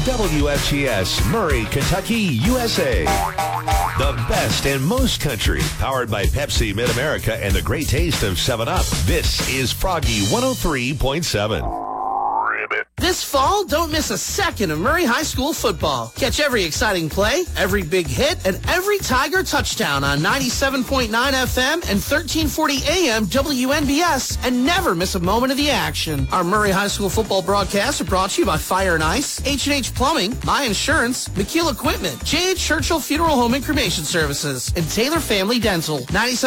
WFGS, Murray, Kentucky, USA. The best and most country, powered by Pepsi Mid-America and the great taste of 7-Up. This is Froggy 103.7. This fall, don't miss a second of Murray High School football. Catch every exciting play, every big hit, and every Tiger touchdown on 97.9 FM and 1340 AM WNBS, and never miss a moment of the action. Our Murray High School football broadcasts are brought to you by Fire and Ice, H&H Plumbing, My Insurance, McKeel Equipment, J.H. Churchill Funeral Home and Cremation Services, and Taylor Family Dental. 97